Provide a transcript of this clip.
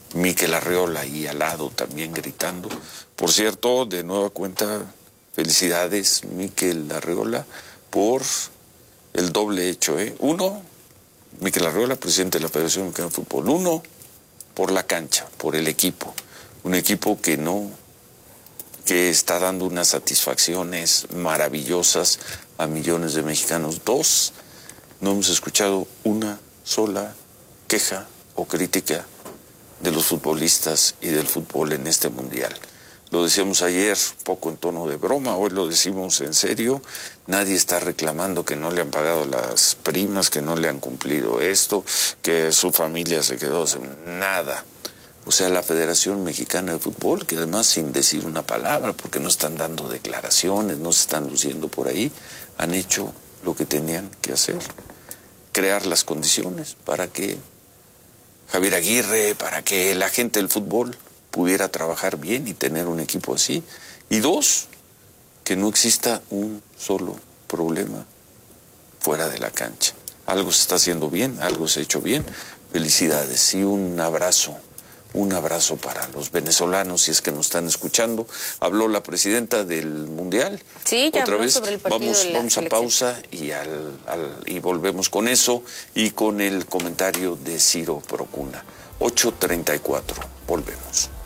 Mikel Arriola ahí al lado también gritando. Por cierto, de nueva cuenta, felicidades, Mikel Arriola, por el doble hecho, ¿eh? Uno, Mikel Arriola, presidente de la Federación Mexicana de Fútbol. Uno, por la cancha, por el equipo. Un equipo que está dando unas satisfacciones maravillosas a millones de mexicanos. Dos, no hemos escuchado una sola queja o crítica de los futbolistas y del fútbol en este mundial. Lo decíamos ayer, poco en tono de broma, hoy lo decimos en serio. Nadie está reclamando que no le han pagado las primas, que no le han cumplido esto, que su familia se quedó sin nada. O sea, la Federación Mexicana de Fútbol, que además sin decir una palabra, porque no están dando declaraciones, no se están luciendo por ahí, han hecho lo que tenían que hacer. Crear las condiciones para que Javier Aguirre, para que la gente del fútbol pudiera trabajar bien y tener un equipo así. Y dos, que no exista un solo problema fuera de la cancha. Algo se está haciendo bien, algo se ha hecho bien. Felicidades y un abrazo para los venezolanos, si es que nos están escuchando. Habló la presidenta del Mundial. Sí, ya otra habló vez. sobre el partido de la Vamos a pausa y volvemos con eso y con el comentario de Ciro Procuna. 8:34, volvemos.